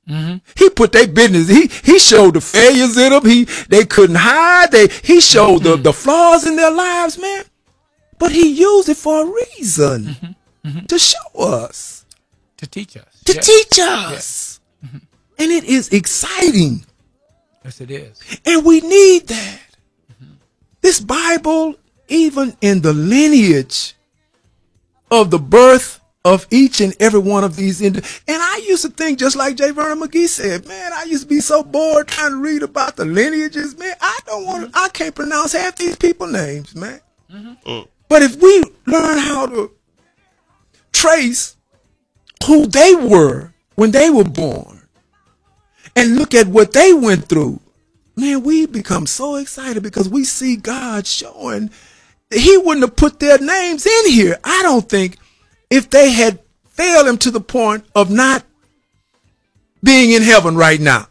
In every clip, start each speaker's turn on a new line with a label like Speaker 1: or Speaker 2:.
Speaker 1: He put their business. He showed the failures in them. They couldn't hide. He showed the flaws in their lives, man. But he used it for a reason, to show us,
Speaker 2: to teach us,
Speaker 1: teach us, and it is exciting.
Speaker 2: Yes, it is,
Speaker 1: and we need that. This Bible, even in the lineage of the birth of each and every one of these, and I used to think, just like J. Vernon McGee said, man, I used to be so bored trying to read about the lineages, man. I can't pronounce half these people's names, man. But if we learn how to trace who they were when they were born and look at what they went through, man, we become so excited because we see God showing that he wouldn't have put their names in here, I don't think, if they had failed him to the point of not being in heaven right now.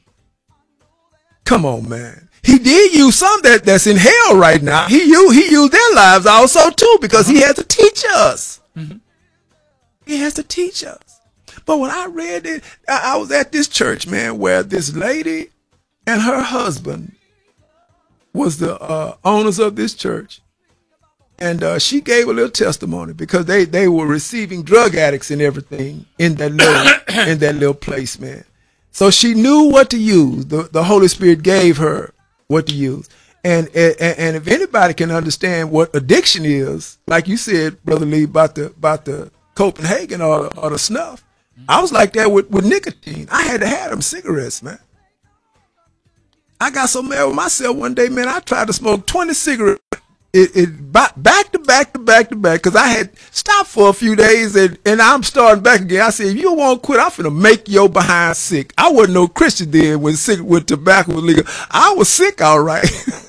Speaker 1: Come on, man. He did use some that's in hell right now. He used their lives also too, because he has to teach us. He has to teach us. But when I read it, I was at this church, man, where this lady and her husband was the owners of this church. And she gave a little testimony because they were receiving drug addicts and everything in that little place, man. So she knew what to use. The Holy Spirit gave her what to use. And if anybody can understand what addiction is, like you said, Brother Lee, about the Copenhagen or the snuff, I was like that with nicotine. I had to have them cigarettes, man. I got so mad with myself one day, man, I tried to smoke 20 cigarettes. Back to back because I had stopped for a few days and I'm starting back again. I said, if you won't quit, I'm finna make your behind sick. I wasn't no Christian then when tobacco was legal. I was sick, all right.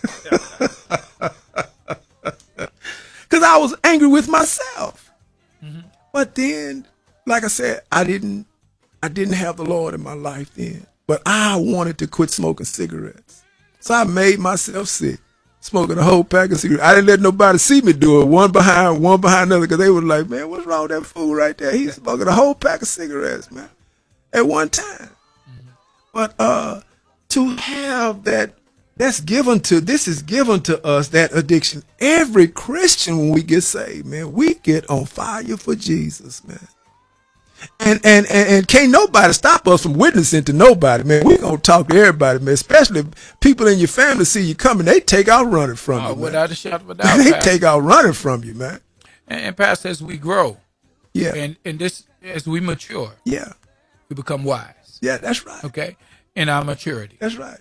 Speaker 1: Because I was angry with myself. But then, like I said, I didn't have the Lord in my life then. But I wanted to quit smoking cigarettes. So I made myself sick, smoking a whole pack of cigarettes. I didn't let nobody see me do it, one behind another, because they were like, man, what's wrong with that fool right there? He's smoking a whole pack of cigarettes, man, at one time. But to have this is given to us, that addiction. Every Christian, when we get saved, man, we get on fire for Jesus, man. And can't nobody stop us from witnessing to nobody, man. We're going to talk to everybody, man, especially if people in your family see you coming. They take out running from you,
Speaker 2: without a shadow of a doubt.
Speaker 1: They take out running from you, man.
Speaker 2: And Pastor, as we grow,
Speaker 1: yeah,
Speaker 2: and this, as we mature,
Speaker 1: yeah,
Speaker 2: we become wise.
Speaker 1: Yeah, that's right.
Speaker 2: Okay, in our maturity.
Speaker 1: That's right.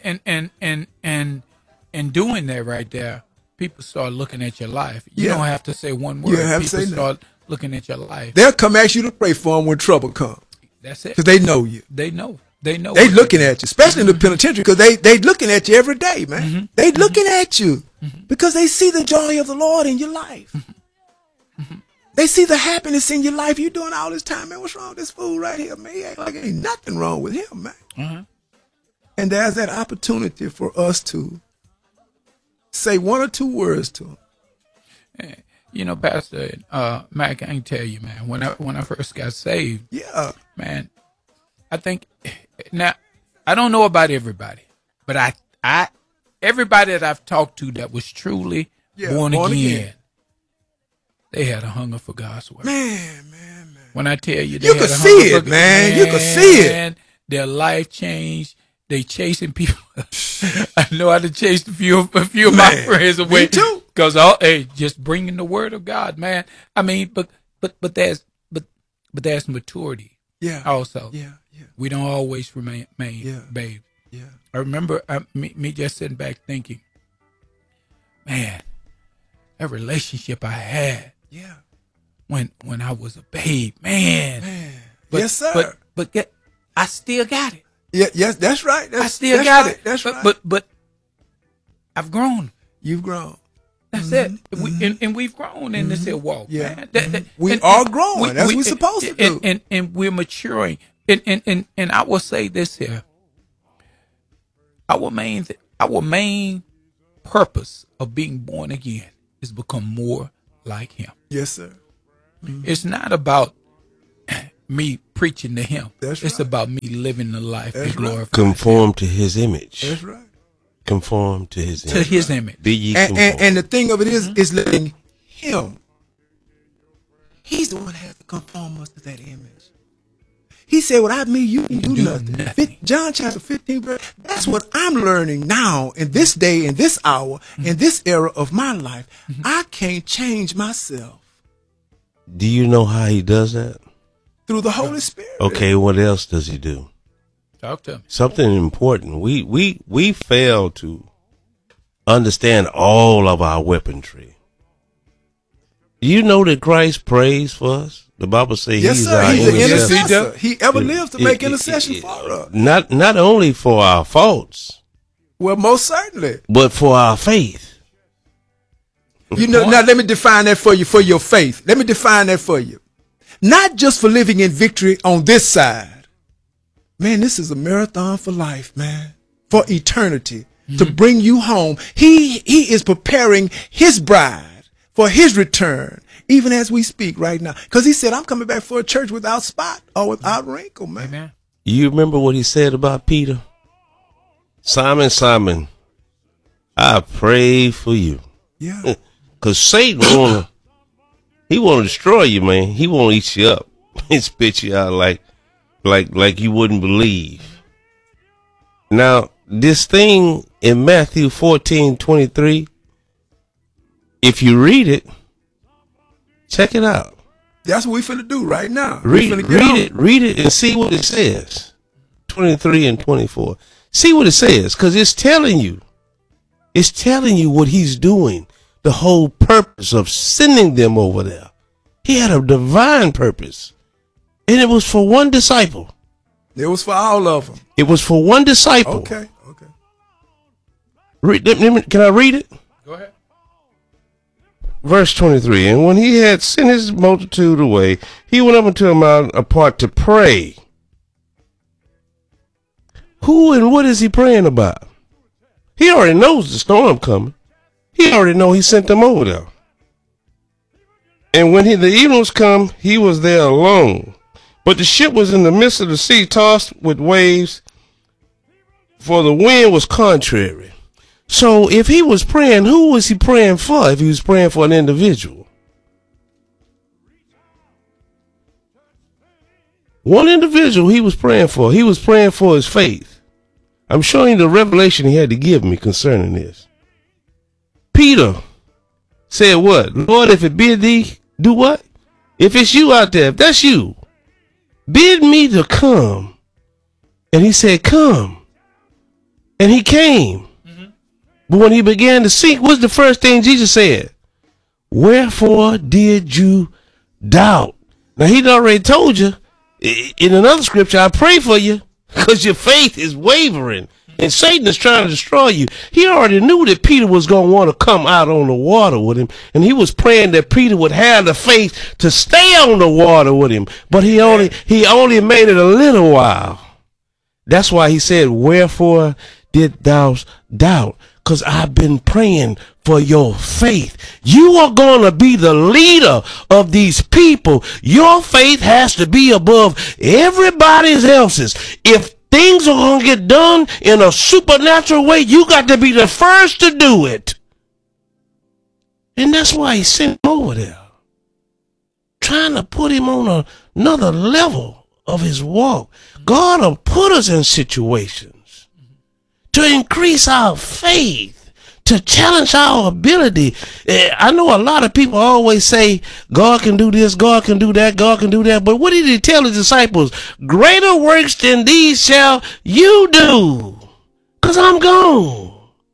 Speaker 2: And doing that right there, people start looking at your life. You don't have to say one word.
Speaker 1: You don't have
Speaker 2: people
Speaker 1: to say
Speaker 2: start looking at your life.
Speaker 1: They'll come ask you to pray for them when trouble comes.
Speaker 2: That's it.
Speaker 1: Because they know you.
Speaker 2: They know.
Speaker 1: They looking at you, especially in the penitentiary, because they looking at you every day, man. They looking at you because they see the joy of the Lord in your life. They see the happiness in your life. You doing all this time, man. What's wrong with this fool right here, man? He act like ain't nothing wrong with him, man. And there's that opportunity for us to say one or two words to him.
Speaker 2: You know, Pastor Mac, I can tell you, man, when I first got saved, man, I think now I don't know about everybody, but I everybody that I've talked to that was truly born again, they had a hunger for God's word.
Speaker 1: Man.
Speaker 2: When I tell you,
Speaker 1: you could see it, man. You could see it.
Speaker 2: Their life changed. They chasing people. I know how to chase a few of my friends away.
Speaker 1: Me too.
Speaker 2: Because just bringing the word of God, man. I mean, but there's maturity.
Speaker 1: Yeah.
Speaker 2: Also.
Speaker 1: Yeah.
Speaker 2: We don't always remain babe.
Speaker 1: Yeah.
Speaker 2: I remember me just sitting back thinking, man, that relationship I had.
Speaker 1: Yeah.
Speaker 2: When I was a babe, man. But,
Speaker 1: yes, sir.
Speaker 2: But I still got it.
Speaker 1: Yeah, yes, that's right.
Speaker 2: I still got it.
Speaker 1: That's right.
Speaker 2: But I've grown.
Speaker 1: You've grown.
Speaker 2: That's it. And we've grown in this here walk, man.
Speaker 1: We are growing. That's what we're supposed to do.
Speaker 2: And we're maturing. And I will say this here. Our main purpose of being born again is become more like him.
Speaker 1: Yes, sir.
Speaker 2: It's not about me preaching to him. It's about me living the life to glorify.
Speaker 3: Conform to his image.
Speaker 1: That's right.
Speaker 3: Conform to his image.
Speaker 2: To his image.
Speaker 3: Be ye conformed.
Speaker 1: And the thing of it is letting him. He's the one that has to conform us to that image. He said, without me, you can do nothing. John chapter 15, verse. That's what I'm learning now in this day, in this hour, in this era of my life. I can't change myself.
Speaker 3: Do you know how he does that?
Speaker 1: Through the Holy Spirit.
Speaker 3: Okay, what else does he do?
Speaker 2: Talk to me.
Speaker 3: Something important. We fail to understand all of our weaponry. You know that Christ prays for us? The Bible says
Speaker 1: yes,
Speaker 3: he's
Speaker 1: sir.
Speaker 3: our
Speaker 1: He's an
Speaker 3: intercessor.
Speaker 1: intercessor. He ever lives to make intercession for us.
Speaker 3: Not only for our faults.
Speaker 1: Well, most certainly.
Speaker 3: But for our faith.
Speaker 1: You know, now let me define that for you, for your faith. Let me define that for you. Not just for living in victory on this side. Man, this is a marathon for life, man. For eternity. To bring you home. He is preparing his bride for his return, even as we speak right now. Because he said, I'm coming back for a church without spot or without wrinkle, man.
Speaker 2: Amen.
Speaker 3: You remember what he said about Peter? Simon, Simon, I pray for you.
Speaker 1: Yeah.
Speaker 3: Because Satan want to destroy you, man. He want to eat you up and spit you out like you wouldn't believe. Now, this thing in Matthew 14:23, if you read it, check it out.
Speaker 1: That's what we finna do right now.
Speaker 3: Read it and see what it says. 23 and 24. See what it says, because it's telling you what he's doing. The whole purpose of sending them over there. He had a divine purpose. And it was for one disciple.
Speaker 1: It was for all of them.
Speaker 3: It was for one disciple.
Speaker 1: Okay.
Speaker 3: Can I read it?
Speaker 2: Go ahead.
Speaker 3: Verse 23. And when he had sent his multitude away, he went up into a mountain apart to pray. Who and what is he praying about? He already knows the storm coming. He already know he sent them over there. And when the evening was come, he was there alone. But the ship was in the midst of the sea, tossed with waves, for the wind was contrary. So if he was praying, who was he praying for if he was praying for an individual? One individual he was praying for. He was praying for his faith. I'm showing you the revelation he had to give me concerning this. Peter said what? Lord, if it be thee, do what? If it's you out there, if that's you, bid me to come. And he said, come. And he came. But when he began to sink, what's the first thing Jesus said? Wherefore did you doubt? Now, he'd already told you in another scripture, I pray for you because your faith is wavering and Satan is trying to destroy you. He already knew that Peter was going to want to come out on the water with him. And he was praying that Peter would have the faith to stay on the water with him. But he only made it a little while. That's why he said, wherefore did thou doubt? Because I've been praying for your faith. You are going to be the leader of these people. Your faith has to be above everybody else's. If things are going to get done in a supernatural way, you got to be the first to do it. And that's why he sent him over there, trying to put him on another level of his walk. God will put us in situations to increase our faith, to challenge our ability. I know a lot of people always say, God can do this, God can do that, God can do that. But what did he tell his disciples? Greater works than these shall you do, because I'm gone.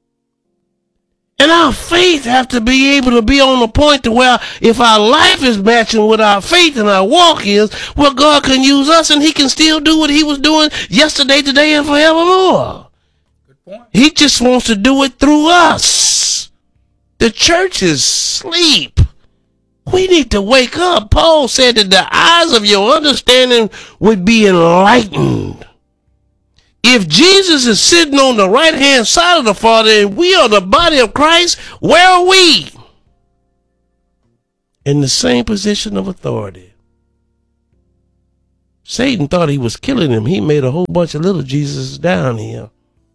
Speaker 3: And our faith have to be able to be on the point to where if our life is matching with our faith and our walk is, well, God can use us and he can still do what he was doing yesterday, today, and forevermore. He just wants to do it through us. The church is asleep. We need to wake up. Paul said that the eyes of your understanding would be enlightened. If Jesus is sitting on the right hand side of the Father and we are the body of Christ, where are we? In the same position of authority. Satan thought he was killing him. He made a whole bunch of little Jesus down here.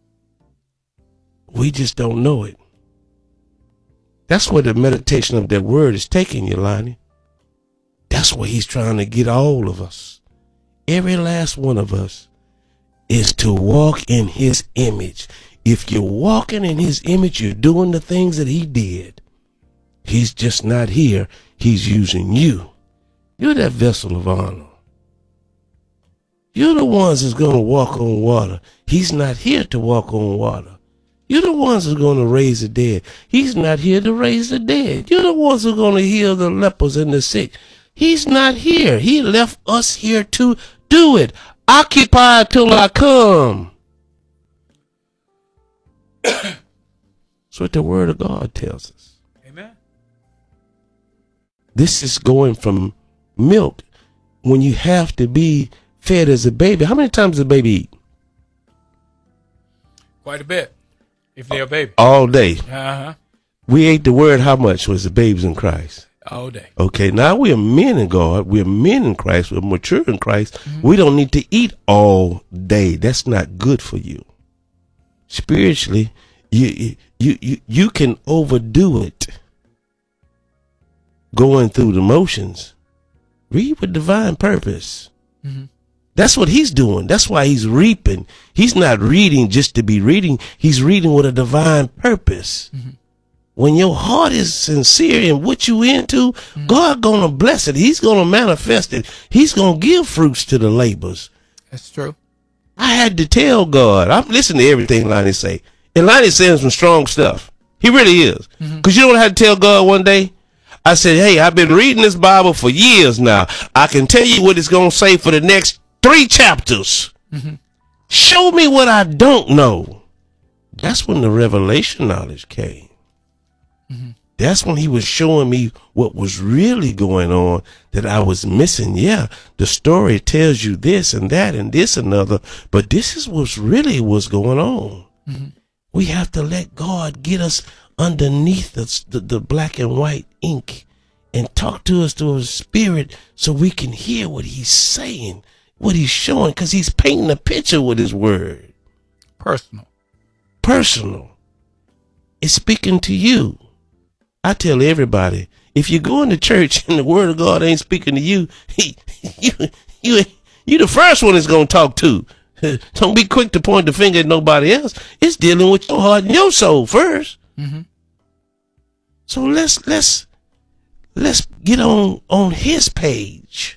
Speaker 3: We just don't know it. That's where the meditation of that word is taking you, Lonnie. That's where he's trying to get all of us. Every last one of us is to walk in his image. If you're walking in his image, you're doing the things that he did. He's just not here. He's using you. You're that vessel of honor. You're the ones that's going to walk on water. He's not here to walk on water. You're the ones that's going to raise the dead. He's not here to raise the dead. You're the ones who are going to heal the lepers and the sick. He's not here. He left us here to do it. Occupy till I come. That's what the word of God tells us.
Speaker 2: Amen.
Speaker 3: This is going from milk when you have to be fed as a baby. How many times does a baby eat?
Speaker 2: Quite a bit. If they're a baby.
Speaker 3: All day.
Speaker 2: Uh-huh.
Speaker 3: We ate the word how much was the babes in Christ?
Speaker 2: All day.
Speaker 3: Okay, now we are men in God. We are men in Christ. We're mature in Christ. Mm-hmm. We don't need to eat all day. That's not good for you. Spiritually, you can overdo it. Going through the motions. Read with divine purpose. Mm-hmm. That's what he's doing. That's why he's reaping. He's not reading just to be reading. He's reading with a divine purpose. Mm-hmm. When your heart is sincere in what you into, mm-hmm. God gonna bless it. He's gonna manifest it. He's gonna give fruits to the labors.
Speaker 2: That's true.
Speaker 3: I had to tell God. I'm listening to everything Lonnie say. And Lonnie saying some strong stuff. He really is. Mm-hmm. Cause you know what I had to tell God one day? I said, hey, I've been reading this Bible for years now. I can tell you what it's gonna say for the next 3 chapters. Mm-hmm. Show me what I don't know. That's when the revelation knowledge came. Mm-hmm. That's when he was showing me what was really going on that I was missing. Yeah, the story tells you this and that and this and other, but this is what's really what's going on. Mm-hmm. We have to let God get us underneath the black and white ink and talk to us through his spirit so we can hear what he's saying. What he's showing, because he's painting a picture with his word. Personal. It's speaking to you. I tell everybody, if you go into church and the word of God ain't speaking to you, you the first one is going to talk to. Don't be quick to point the finger at nobody else. It's dealing with your heart and your soul first. Mm-hmm. So let's get on his page.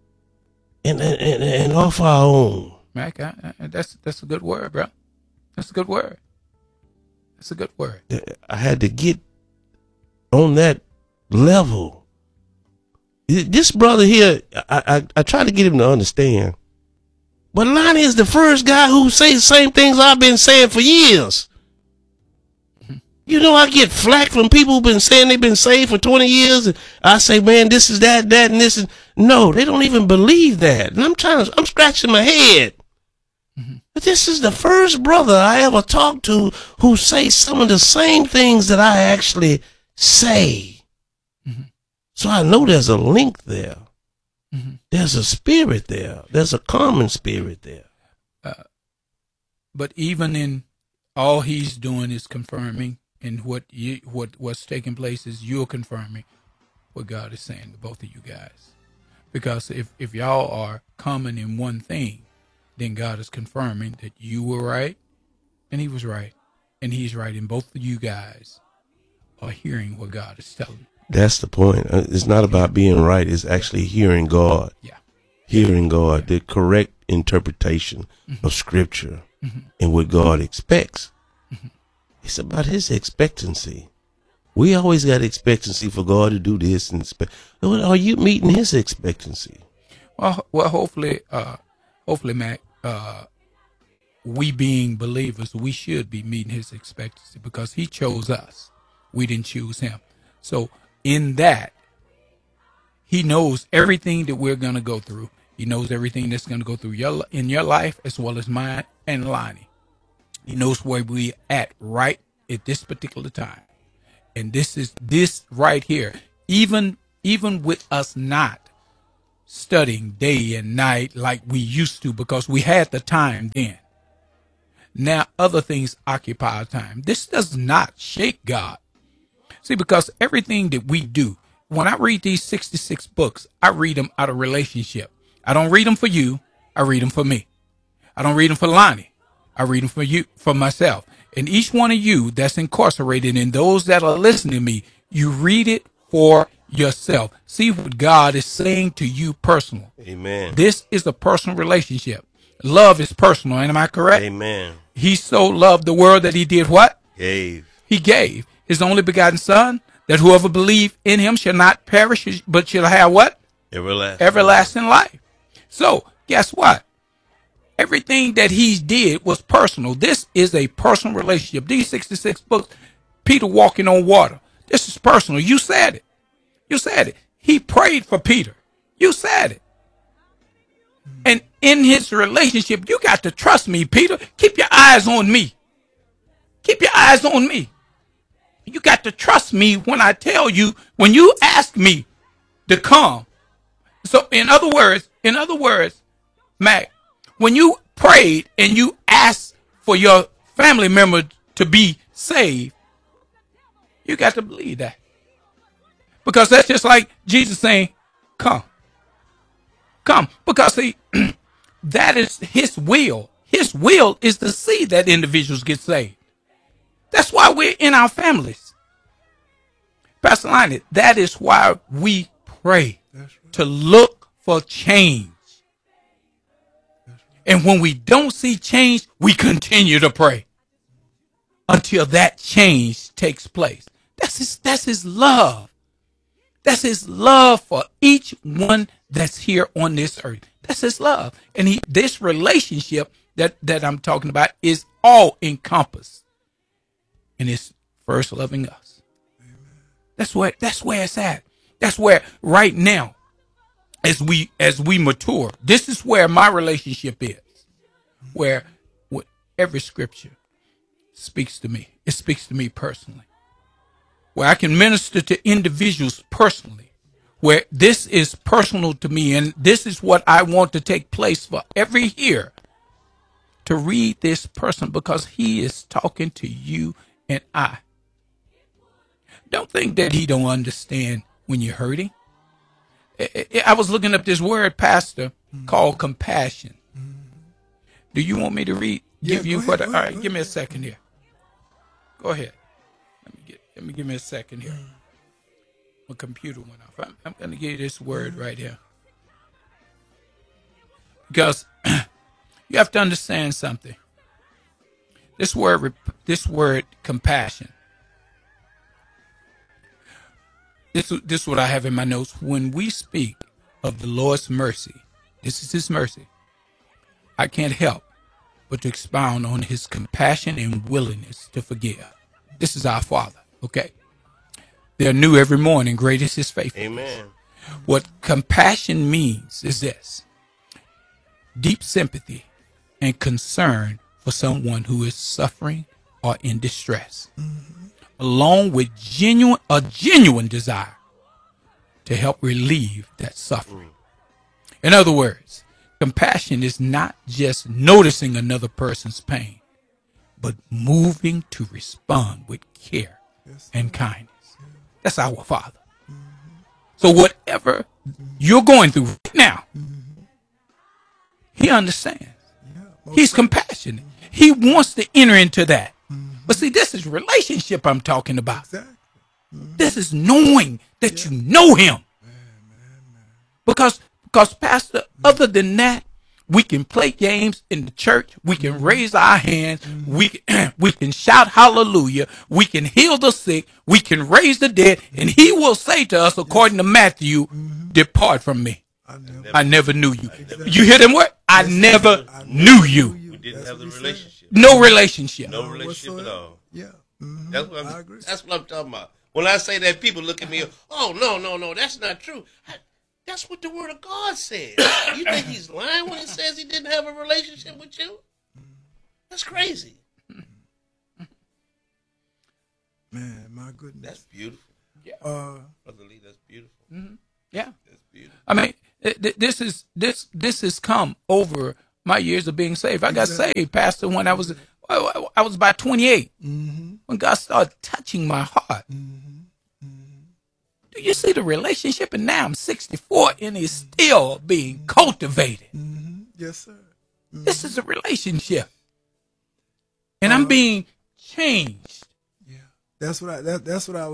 Speaker 3: And off our own.
Speaker 2: Mac, that's a good word, bro. That's a good word. That's a good word.
Speaker 3: I had to get on that level. This brother here, I try to get him to understand. But Lonnie is the first guy who says the same things I've been saying for years. You know, I get flack from people who've been saying they've been saved for 20 years. And I say, man, this is that, and this is. No, they don't even believe that. And I'm scratching my head. Mm-hmm. But this is the first brother I ever talked to who says some of the same things that I actually say. Mm-hmm. So I know there's a link there. Mm-hmm. There's a spirit there. There's a common spirit there.
Speaker 2: But even in all he's doing is confirming. And what's taking place is you're confirming what God is saying to both of you guys. Because if y'all are common in one thing, then God is confirming that you were right and he was right. And he's right. And both of you guys are hearing what God is telling you.
Speaker 3: That's the point. It's not about being right. It's actually hearing God.
Speaker 2: Yeah.
Speaker 3: Hearing God, the correct interpretation mm-hmm. of Scripture mm-hmm. and what God expects. Mm-hmm. It's about his expectancy. We always got expectancy for God to do this and are you meeting his expectancy?
Speaker 2: Well, hopefully, Mac, we being believers, we should be meeting his expectancy because he chose us. We didn't choose him. So in that, he knows everything that we're going to go through. He knows everything that's going to go through in your life as well as mine and Lonnie. He knows where we at right at this particular time. And this right here, even with us not studying day and night like we used to because we had the time then. Now other things occupy our time. This does not shake God. See, because everything that we do, when I read these 66 books, I read them out of relationship. I don't read them for you. I read them for me. I don't read them for Lonnie. I read them for you, for myself. And each one of you that's incarcerated and those that are listening to me, you read it for yourself. See what God is saying to you personal.
Speaker 3: Amen.
Speaker 2: This is a personal relationship. Love is personal. Am I correct?
Speaker 3: Amen.
Speaker 2: He so loved the world that he did what?
Speaker 3: Gave.
Speaker 2: He gave his only begotten son, that whoever believe in him shall not perish, but shall have what? Everlasting life. So guess what? Everything that he did was personal. This is a personal relationship. These 66 books, Peter walking on water. This is personal. You said it. You said it. He prayed for Peter. You said it. And in his relationship, you got to trust me, Peter. Keep your eyes on me. Keep your eyes on me. You got to trust me when I tell you, when you ask me to come. So in other words, Mac, when you prayed and you asked for your family member to be saved, you got to believe that. Because that's just like Jesus saying, come. Come. Because see, that is his will. His will is to see that individuals get saved. That's why we're in our families. Pastor Lonnie, that is why we pray, to look for change. And when we don't see change, we continue to pray until that change takes place. That's his love. That's his love for each one that's here on this earth. That's his love. And this relationship that I'm talking about is all encompassed. And it's first loving us. That's where it's at. That's where right now, as we mature, this is where my relationship is. Where every scripture speaks to me. It speaks to me personally. Where I can minister to individuals personally. Where this is personal to me, and this is what I want to take place for every year. To read this person because he is talking to you and I. Don't think that he don't understand when you're hurting. I was looking up this word, Pastor, called compassion. Do you want me to read? All right, give me a second here. Go ahead. Give me a second here. My computer went off. I'm going to give you this word right here. Because you have to understand something. This word compassion. This is what I have in my notes. When we speak of the Lord's mercy, this is his mercy. I can't help but to expound on his compassion and willingness to forgive. This is our Father, okay? They're new every morning. Great is his faithfulness.
Speaker 3: Amen.
Speaker 2: What compassion means is this: deep sympathy and concern for someone who is suffering or in distress, along with a genuine desire to help relieve that suffering. In other words, compassion is not just noticing another person's pain, but moving to respond with care and kindness. That's our Father. So whatever you're going through right now, he understands. He's compassionate. He wants to enter into that. But see, this is relationship I'm talking about. This is knowing that you know him. Because Pastor, other than that, we can play games in the church. We can raise our hands. We can shout hallelujah. We can heal the sick. We can raise the dead. And he will say to us, according to Matthew, depart from me. I never knew you. You hear them word? I never knew you.
Speaker 3: We didn't have the relationship.
Speaker 2: No relationship.
Speaker 3: No relationship at all.
Speaker 1: Yeah.
Speaker 3: That's what I'm talking about. When I say that, people look at me, oh, no, that's not true. That's what the word of God says. You think he's lying when he says he didn't have a relationship with you? That's crazy.
Speaker 1: Man, my goodness.
Speaker 3: That's beautiful.
Speaker 2: Yeah.
Speaker 3: Brother Lee, that's beautiful.
Speaker 2: Mm-hmm. Yeah.
Speaker 3: That's beautiful.
Speaker 2: I mean, This has come over my years of being saved. I got saved, Pastor, when I was about 28. When God started touching my heart. Do you see the relationship? And now I'm 64 and it's still being cultivated.
Speaker 1: Yes, sir.
Speaker 2: This is a relationship. And I'm being changed.
Speaker 1: Yeah. That's what I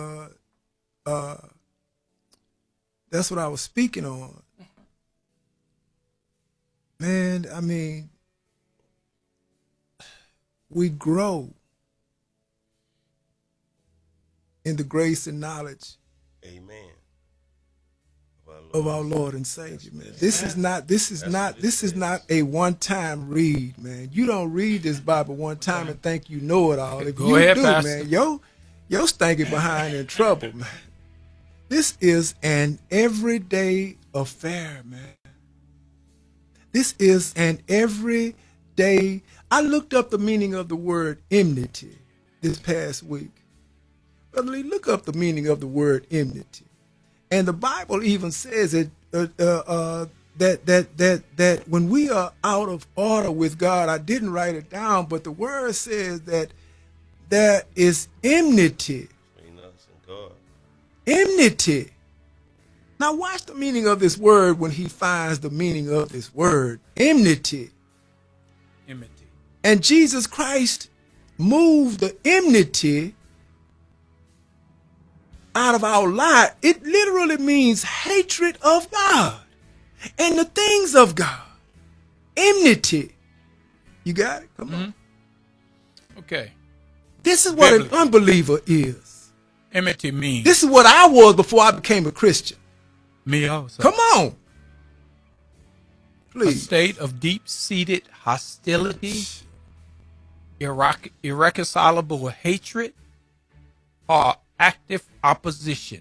Speaker 1: was speaking on. Man, I mean, we grow in the grace and knowledge,
Speaker 3: amen,
Speaker 1: of our Lord and Savior, man. This is not a one-time read, man. You don't read this Bible one time and think you know it all. If you do, man, your stinking behind in trouble, man. This is an everyday affair, man. This is an everyday. I looked up the meaning of the word enmity this past week. Brother Lee, look up the meaning of the word enmity. And the Bible even says it, that when we are out of order with God, I didn't write it down, but the word says that there is enmity.
Speaker 3: Between us and God.
Speaker 1: Enmity. Now watch the meaning of this word when he finds the meaning of this word. Enmity.
Speaker 2: Enmity.
Speaker 1: And Jesus Christ moved the enmity out of our life. It literally means hatred of God and the things of God. Enmity. You got it? Come on.
Speaker 2: Okay.
Speaker 1: This is what an unbeliever is.
Speaker 2: Enmity means.
Speaker 1: This is what I was before I became a Christian.
Speaker 2: Me also.
Speaker 1: Come on. Please.
Speaker 2: A state of deep-seated hostility, irreconcilable hatred, or active opposition.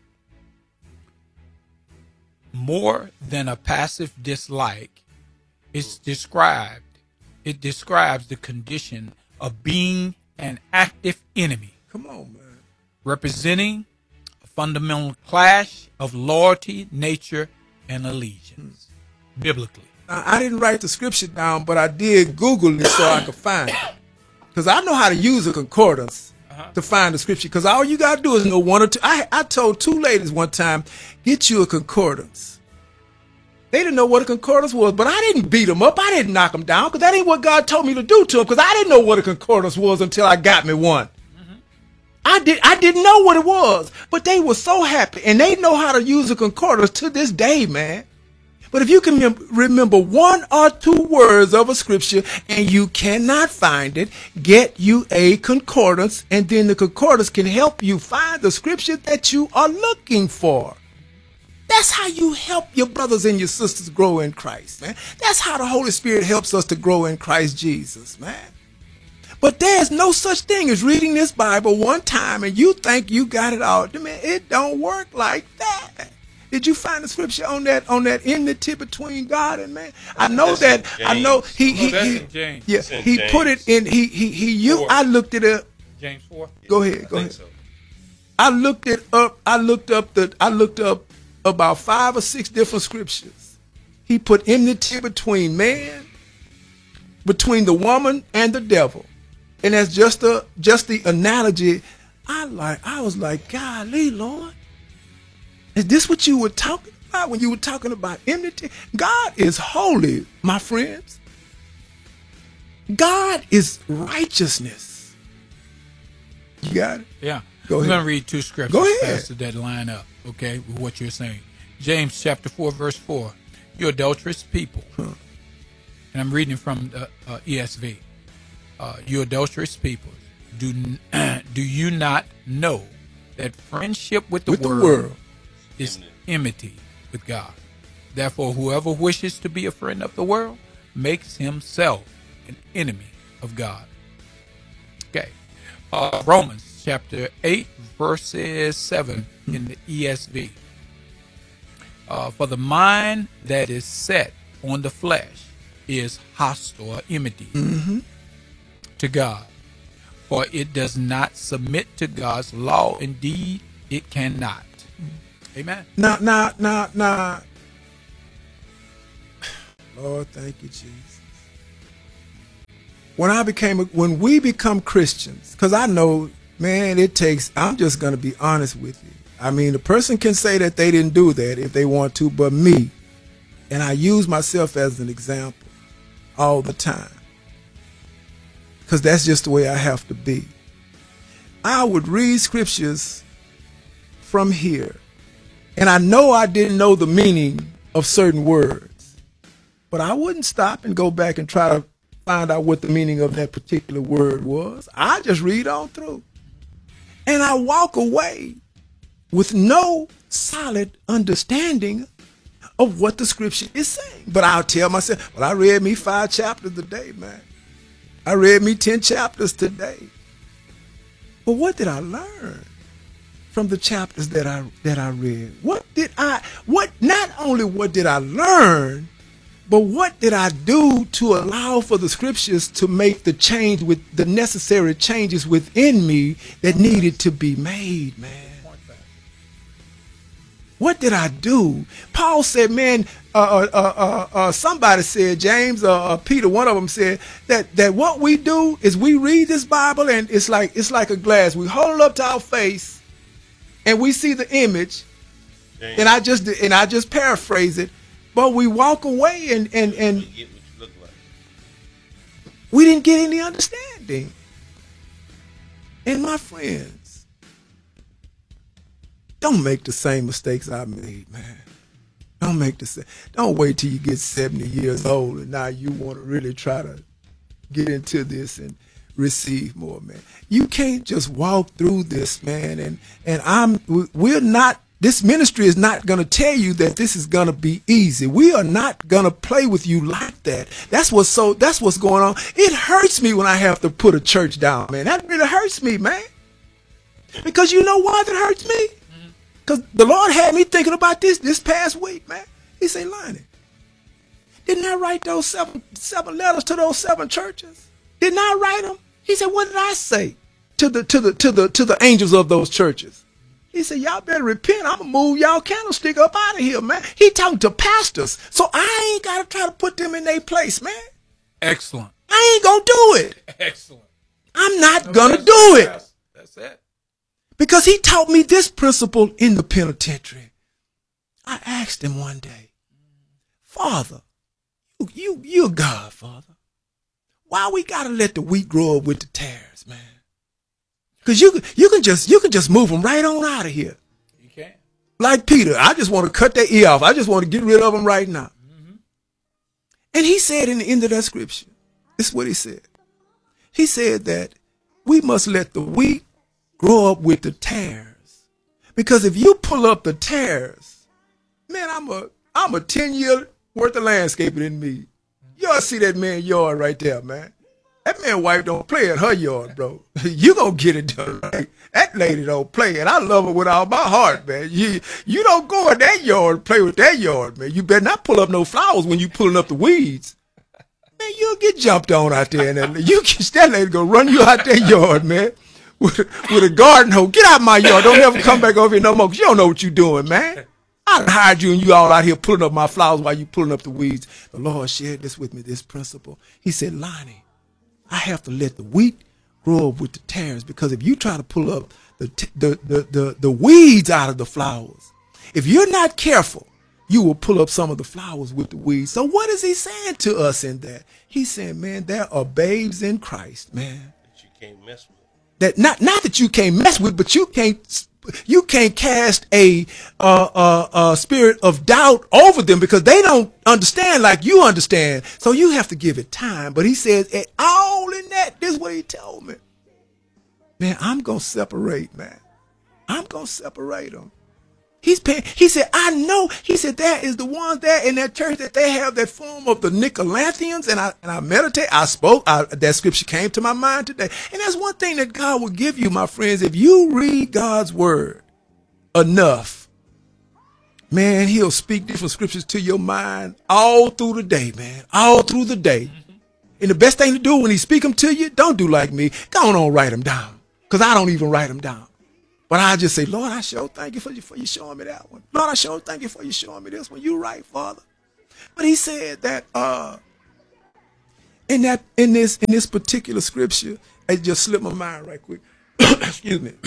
Speaker 2: More than a passive dislike, it describes the condition of being an active enemy.
Speaker 1: Come on, man.
Speaker 2: Representing a fundamental clash of loyalty, nature, and allegiance, biblically.
Speaker 1: Now, I didn't write the scripture down, but I did Google it so I could find it. Because I know how to use a concordance to find the scripture. Because all you got to do is know one or two. I told two ladies one time, get you a concordance. They didn't know what a concordance was, but I didn't beat them up. I didn't knock them down because that ain't what God told me to do to them, because I didn't know what a concordance was until I got me one. I didn't know what it was, but they were so happy, and they know how to use a concordance to this day, man. But if you can remember one or two words of a scripture and you cannot find it, get you a concordance, and then the concordance can help you find the scripture that you are looking for. That's how you help your brothers and your sisters grow in Christ, man. That's how the Holy Spirit helps us to grow in Christ Jesus, man. But there's no such thing as reading this Bible one time and you think you got it all. Man, it don't work like that. Did you find the scripture on that enmity between God and man? I know that. I know he put it in. I looked it up.
Speaker 2: James 4.
Speaker 1: Go ahead. So. I looked it up. I looked up about 5 or 6 different scriptures. He put enmity between man, between the woman and the devil. And that's just the analogy. I was like, golly, Lord, is this what you were talking about when you were talking about enmity? God is holy, my friends. God is righteousness. You got it?
Speaker 2: Yeah.
Speaker 1: Go ahead.
Speaker 2: I'm going to read 2 scriptures,
Speaker 1: Go ahead.
Speaker 2: Pastor, that line up, okay, with what you're saying. James chapter 4, verse 4. You adulterous people. And I'm reading from the ESV. You adulterous people, do you not know that friendship with the world is enmity with God? Therefore, whoever wishes to be a friend of the world makes himself an enemy of God. Okay. Romans chapter 8, verses 7 in the ESV. For the mind that is set on the flesh is hostile or enmity to God, for it does not submit to God's law. Indeed, it cannot. Amen.
Speaker 1: Now, Lord, thank you, Jesus. When we become Christians, because I know, man, I'm just going to be honest with you. I mean, a person can say that they didn't do that if they want to, but me, and I use myself as an example all the time, because that's just the way I have to be. I would read scriptures from here, and I know I didn't know the meaning of certain words, but I wouldn't stop and go back and try to find out what the meaning of that particular word was. I just read on through, and I walk away with no solid understanding of what the scripture is saying. But I'll tell myself, well, I read me 5 chapters today, man. I read me 10 chapters today. But what did I learn from the chapters that I read? Not only what did I learn, but what did I do to allow for the scriptures to make the necessary changes within me that needed to be made, man? What did I do? Paul said, man, somebody said, James or Peter, one of them said that what we do is we read this Bible and it's like a glass. We hold it up to our face and we see the image. James. And I just paraphrase it, but we walk away and get what you look like. We didn't get any understanding. And my friends, don't make the same mistakes I made, man. Don't wait till you get 70 years old and now you want to really try to get into this and receive more, man. You can't just walk through this, man. This ministry is not going to tell you that this is going to be easy. We are not going to play with you like that. That's what's going on. It hurts me when I have to put a church down, man. That really hurts me, man. Because you know why that hurts me? Because the Lord had me thinking about this past week, man. He said, Lonnie, didn't I write those seven letters to those 7 churches? Didn't I write them? He said, what did I say to the angels of those churches? He said, y'all better repent. I'm going to move y'all candlestick up out of here, man. He talking to pastors. So I ain't got to try to put them in their place, man.
Speaker 2: Excellent.
Speaker 1: I ain't going to do it.
Speaker 2: Excellent.
Speaker 1: I'm not going to do it.
Speaker 2: That's it. Because
Speaker 1: he taught me this principle in the penitentiary. I asked him one day, Father, you're God, Father. Why we gotta let the wheat grow up with the tares, man? Because you can just move them right on out of here.
Speaker 2: You can.
Speaker 1: Like Peter, I just want to cut their ear off. I just want to get rid of them right now. Mm-hmm. And he said in the end of that scripture, this is what he said. He said that we must let the wheat grow up with the tares, because if you pull up the tares, man, I'm a 10-year worth of landscaping in me. You ought to see that man's yard right there, man. That man's wife don't play in her yard, bro. You gonna get it done right. That lady don't play, and I love her with all my heart, man. You don't go in that yard and play with that yard, man. You better not pull up no flowers when you pulling up the weeds. Man, you'll get jumped on out there, and that lady gonna run you out that yard, man. With a garden hoe. Get out of my yard. Don't ever come back over here no more, because you don't know what you're doing, man. I hired you and you all out here pulling up my flowers while you pulling up the weeds. The Lord shared this with me, this principle. He said, Lonnie, I have to let the wheat grow up with the tares, because if you try to pull up the weeds out of the flowers, if you're not careful, you will pull up some of the flowers with the weeds. So what is he saying to us in that? He's saying, man, there are babes in Christ, man,
Speaker 3: that you can't mess with.
Speaker 1: That not that you can't mess with, but you can't cast a spirit of doubt over them, because they don't understand like you understand. So you have to give it time. But he says, all in that, this is what he told me. Man, I'm going to separate, man. I'm going to separate them. He said, I know. He said, there is the ones there in that church that they have that form of the Nicolaitans. And I meditate. I spoke. That scripture came to my mind today. And that's one thing that God will give you, my friends. If you read God's word enough, man, he'll speak different scriptures to your mind all through the day, man. All through the day. And the best thing to do when he speak them to you, don't do like me. Go on, write them down. Because I don't even write them down. But I just say, Lord, I sure thank you for you showing me that one. Lord, I sure thank you for you showing me this one. You right, Father. But he said that in this particular scripture, it just slipped my mind right quick. Excuse me.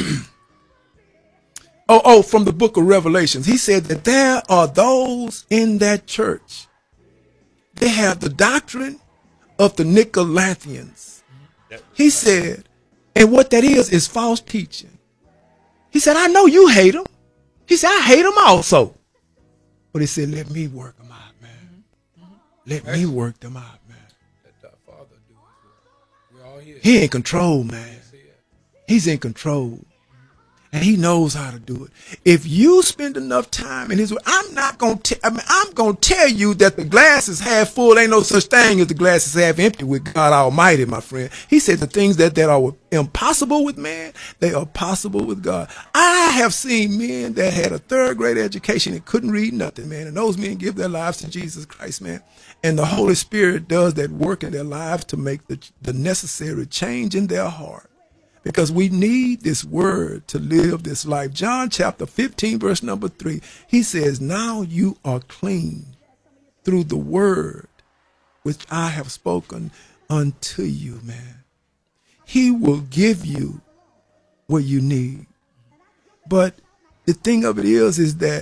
Speaker 1: From the book of Revelations. He said that there are those in that church. They have the doctrine of the Nicolaitans. He said, and what that is false teaching. He said, I know you hate them. He said, I hate them also. But he said, let me work them out, man. Let me work them out, man.
Speaker 2: Let our Father do his work. We're all here.
Speaker 1: He in control, man. He's in control. And he knows how to do it. If you spend enough time in his way, I'm going to tell you that the glass is half full. Ain't no such thing as the glass is half empty with God Almighty, my friend. He said the things that are impossible with man, they are possible with God. I have seen men that had a third grade education and couldn't read nothing, man. And those men give their lives to Jesus Christ, man. And the Holy Spirit does that work in their lives to make the necessary change in their heart. Because we need this word to live this life. John chapter 15, verse number 3, he says, now you are clean through the word which I have spoken unto you, man. He will give you what you need. But the thing of it is that,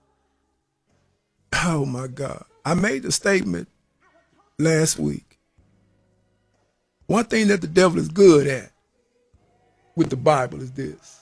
Speaker 1: oh my God, I made the statement last week. One thing that the devil is good at with the Bible is this.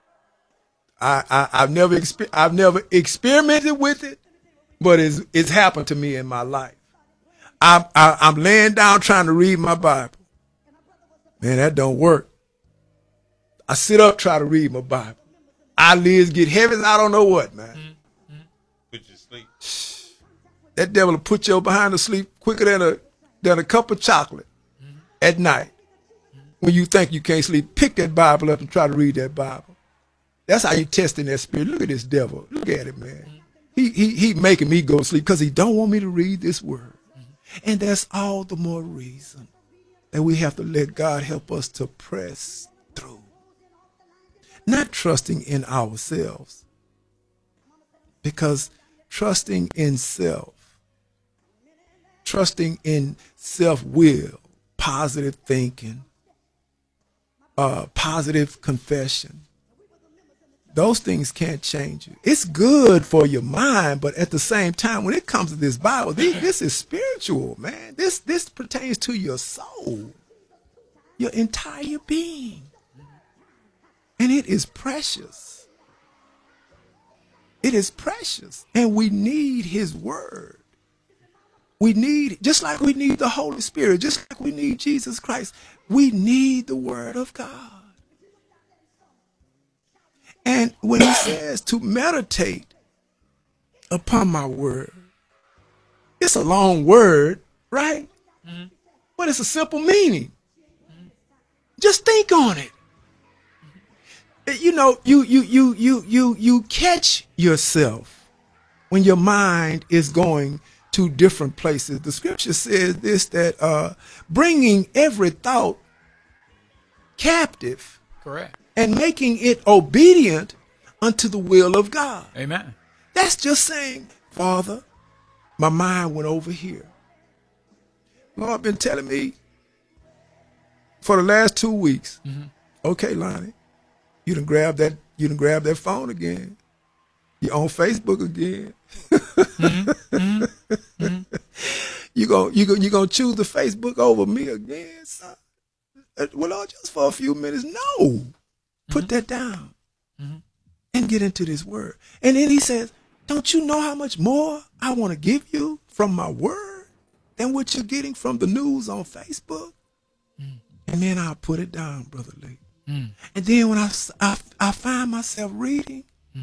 Speaker 1: I've never experimented with it, but it's happened to me in my life. I'm laying down trying to read my Bible. Man, that don't work. I sit up try to read my Bible. Eyelids get heavy as I don't know what, man.
Speaker 3: Put you to sleep.
Speaker 1: That devil will put you behind to sleep quicker than a cup of chocolate at night. When you think you can't sleep, pick that Bible up and try to read that Bible. That's how you testing that spirit. Look at this devil. Look at it, man. He making me go to sleep because he don't want me to read this word. And that's all the more reason that we have to let God help us to press through. Not trusting in ourselves. Because trusting in self, trusting in self-will, positive thinking, positive confession. Those things can't change you. It's good for your mind, but at the same time, when it comes to this Bible, this is spiritual, man. This pertains to your soul, your entire being. And it is precious. It is precious. And we need his word. We need, just like we need the Holy Spirit, just like we need Jesus Christ, we need the word of God. And when he says to meditate upon my word, it's a long word, right? Mm-hmm. But it's a simple meaning. Mm-hmm. Just think on it. Mm-hmm. You know, you catch yourself when your mind is going to different places. The scripture says this, that bringing every thought captive.
Speaker 2: Correct.
Speaker 1: And making it obedient unto the will of God.
Speaker 2: Amen.
Speaker 1: That's just saying, Father, my mind went over here. Lord been telling me for the last 2 weeks, okay, Lonnie, you done grab that phone again. You're on Facebook again. You gonna choose the Facebook over me again, son? Well, Lord, just for a few minutes. No. Put that down and get into this word. And then he says, don't you know how much more I want to give you from my word than what you're getting from the news on Facebook? And then I'll put it down, Brother Lee. And then when I find myself reading,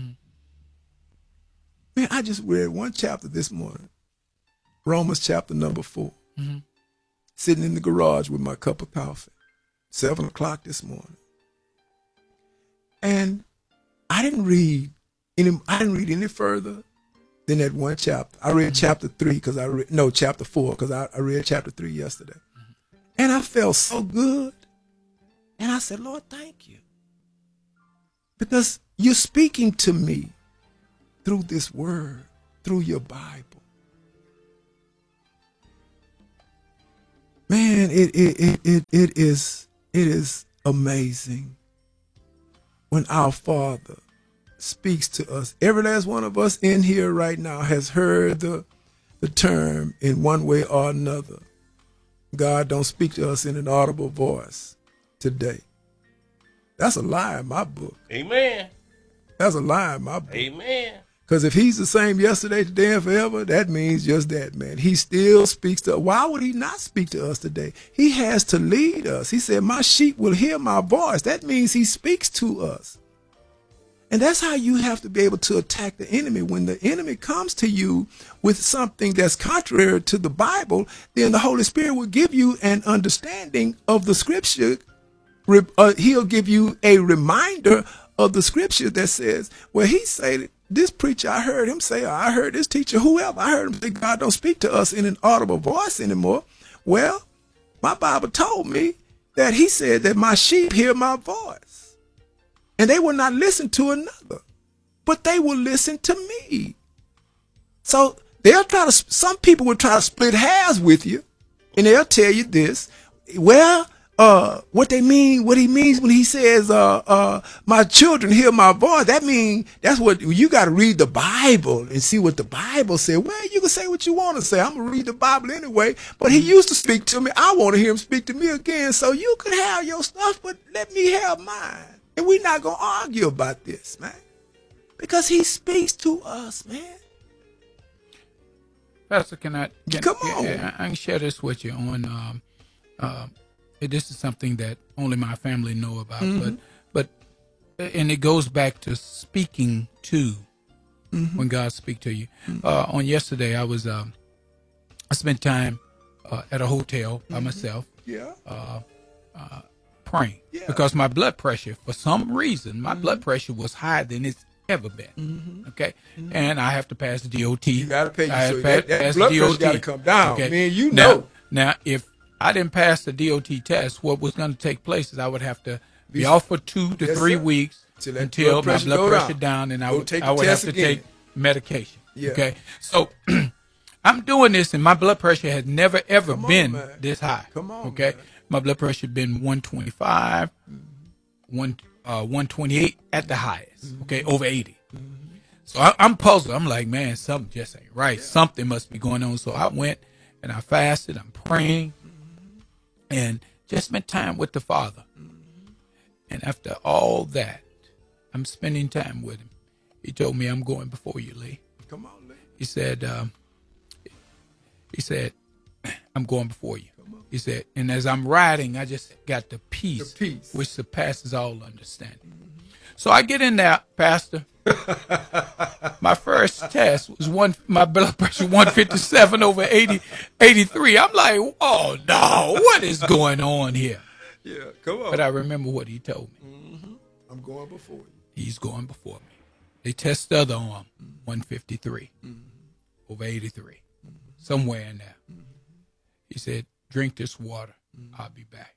Speaker 1: man, I just read one chapter this morning, Romans chapter number 4, sitting in the garage with my cup of coffee, 7 o'clock this morning. And I didn't read any further than that one chapter. I read chapter 3 chapter 4 because I read chapter 3 yesterday. And I felt so good. And I said, Lord, thank you. Because you're speaking to me through this word, through your Bible. Man, it is amazing when our Father speaks to us. Every last one of us in here right now has heard the term in one way or another. God don't speak to us in an audible voice today. That's a lie in my book.
Speaker 3: Amen.
Speaker 1: That's a lie in my book.
Speaker 3: Amen.
Speaker 1: Because if he's the same yesterday, today, and forever, that means just that, man. He still speaks to us. Why would he not speak to us today? He has to lead us. He said, my sheep will hear my voice. That means he speaks to us. And that's how you have to be able to attack the enemy. When the enemy comes to you with something that's contrary to the Bible, then the Holy Spirit will give you an understanding of the scripture. He'll give you a reminder of the scripture that says, well, he said, this preacher, I heard him say, or I heard this teacher, whoever, I heard him say, God don't speak to us in an audible voice anymore. Well, my Bible told me that he said that my sheep hear my voice. And they will not listen to another, but they will listen to me. So some people will try to split hairs with you, and they'll tell you this. Well, what he means when he says, my children hear my voice, that's what you got to read the Bible and see what the Bible said. Well, you can say what you want to say. I'm going to read the Bible anyway, but he used to speak to me. I want to hear him speak to me again. So you can have your stuff, but let me have mine. And we're not going to argue about this, man, because he speaks to us, man.
Speaker 2: Pastor, come on. I can share this with you on, this is something that only my family know about, but it goes back to speaking to when God speaks to you. On yesterday, I spent time at a hotel by myself, praying because my blood pressure, for some reason, my blood pressure was higher than it's ever been. Okay, and I have to pass the DOT. You
Speaker 1: got to pay. So that blood pressure got to come down. Okay, man, you know.
Speaker 2: Now, if I didn't pass the DOT test, what was going to take place is I would have to be off for 2 to 3 weeks until my blood pressure down, and I would have to take medication. Okay, so I'm doing this, and my blood pressure has never ever been this high. Okay, my blood pressure had been 125, 128 at the highest. Okay, over 80. So I'm puzzled. I'm like, man, something just ain't right. Something must be going on. So I went and I fasted. I'm praying. And just spent time with the Father. And after all that, I'm spending time with him. He told me, I'm going before you, Lee.
Speaker 1: Come on, Lee.
Speaker 2: He said, I'm going before you. He said, and as I'm riding, I just got the peace. Which surpasses all understanding. So I get in there, Pastor. My first test was my blood pressure 157 over 83. I'm like, oh no, what is going on here?
Speaker 1: Yeah, come on.
Speaker 2: But I remember what he told me.
Speaker 1: I'm going before you.
Speaker 2: He's going before me. They test the other arm, 153 over 83, somewhere in there. He said, drink this water. I'll be back.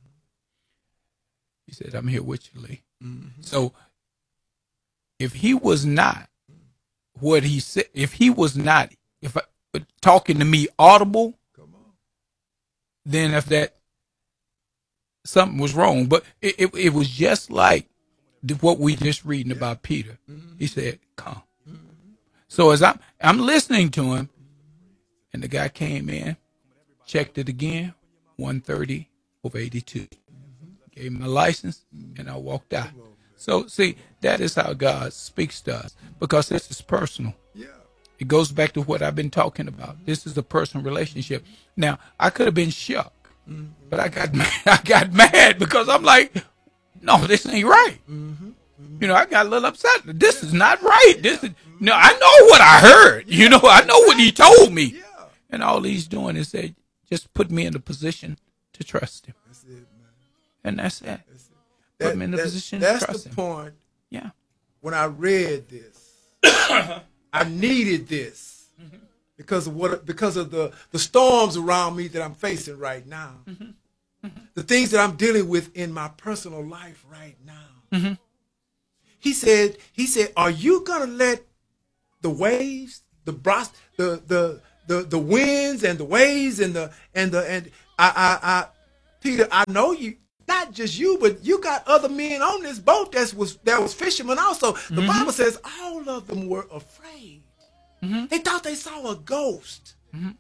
Speaker 2: He said, I'm here with you, Lee. So if he was not what he said, if talking to me audible, then if that something was wrong. But it was just like what we just reading about Peter. He said, come. So as I'm listening to him, and the guy came in, checked it again, 130 over 82. Gave him my license, and I walked out. So, see, that is how God speaks to us, because this is personal.
Speaker 1: Yeah.
Speaker 2: It goes back to what I've been talking about. This is a personal relationship. Now, I could have been shocked, but I got mad because I'm like, no, this ain't right. You know, I got a little upset. This is not right. I know what I heard. You know, I know what he told me.
Speaker 1: Yeah.
Speaker 2: And all he's doing is say, just put me in a position to trust him.
Speaker 1: That's it, man.
Speaker 2: And that's it. Put me in a position to trust him.
Speaker 1: That's the point.
Speaker 2: Yeah.
Speaker 1: When I read this, I needed this because of the storms around me that I'm facing right now. The things that I'm dealing with in my personal life right now. He said, are you gonna let the waves, the winds and the waves and Peter, I know you, not just you, but you got other men on this boat that was fishermen also. The Bible says all of them were afraid. They thought they saw a ghost.